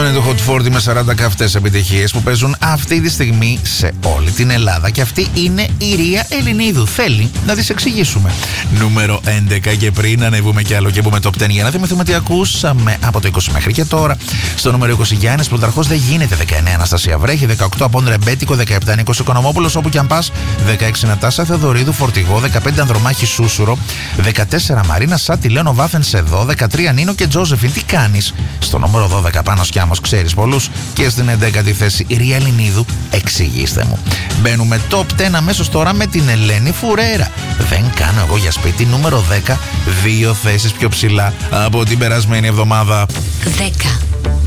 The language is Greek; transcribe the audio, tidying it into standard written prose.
Είναι το Hot 40 με 40 καυτές επιτυχίες που παίζουν αυτή τη στιγμή σε όλη την Ελλάδα. Και αυτή είναι η Ρία Ελληνίδου. Θέλει να τις εξηγήσουμε. Νούμερο 11, και πριν ανεβούμε κι άλλο και πούμε top 10 για να θυμηθούμε τι ακούσαμε από το 20 μέχρι και τώρα. Στο νούμερο 20, Γιάννης Πλουταρχός, δεν γίνεται. 19, Αναστασία Βρέχη. 18, από Ρεμπέτικο. 17, Νίκος Οικονομόπουλος, όπου κι αν πας. 16, Νατάσα Θεοδωρίδου, Φορτηγό. 15, Ανδρομάχη Σούσουρο. 14, Μαρίνα Σάτι, Λέων Βάθενς εδώ. 13, Νίνο και Τζόζεφιν. Τι κάνεις? Στο νούμερο 12, Πάνος Κιάμος, ξέρεις πολλούς. Και στην 11η θέση, η Ρία Ελληνίδου, εξηγήστε μου. Μπαίνουμε top 10 αμέσως τώρα με την Ελένη Φουρέρα. Δεν κάνω εγώ για σπίτι. Νούμερο 10, 2 θέσεις πιο ψηλά από την περασμένη εβδομάδα. 10.